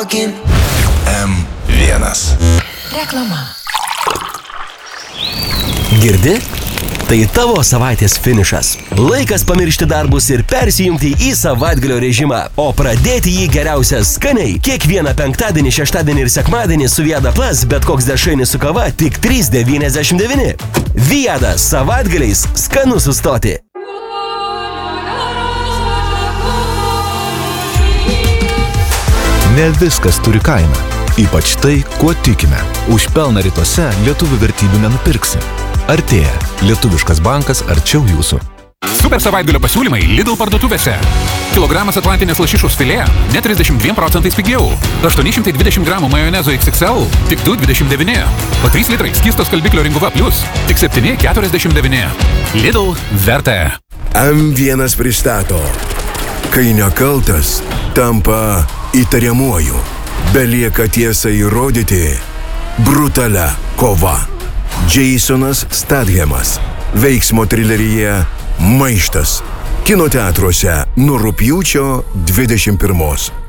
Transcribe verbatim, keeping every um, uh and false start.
talking. M vienas. Reklama. Girdi? Tai tavo savaitės finišas. Laikas pamiršti darbus ir persijungti į savaitgalio režimą. O pradėti jį geriausia skaniai. Kiekvieną penktadienį, šeštadienį ir sekmadienį su Viada Plus bet koks dešrainis su kava tik trys devyniasdešimt devyni. Viada savaitgaliais skanu sustoti. Ne viskas turi kainą. Ypač tai, kuo tikime. Už pelną rytuose lietuvių vertybių nenupirksi. Artėja. Lietuviškas bankas arčiau jūsų. Super savaitgalio pasiūlymai Lidl parduotuvėse. Kilogramas atlantinės lašišos filė net trisdešimt dviem procentais pigiau. aštuoni šimtai dvidešimt gramų majonezo X X L tik du dvidešimt devyni. O trys litrai skysto skalbiklio Ringuva Plus tik septyni keturiasdešimt devyni. Lidl verta. M vienas pristato. Kai nekaltas, tampa įtariamuoju. Belieka tiesą įrodyti. Brutalia kova. Jasonas Stathamas. Veiksmo trileryje Maištas. Kino teatruose nuo rugpjūčio dvidešimt pirmos.